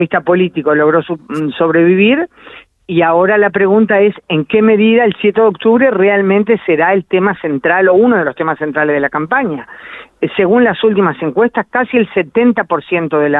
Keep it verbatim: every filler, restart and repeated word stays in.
vista político logró su, sobrevivir, y ahora la pregunta es en qué medida el siete de octubre realmente será el tema central o uno de los temas centrales de la campaña. Según las últimas encuestas, casi el setenta por ciento de la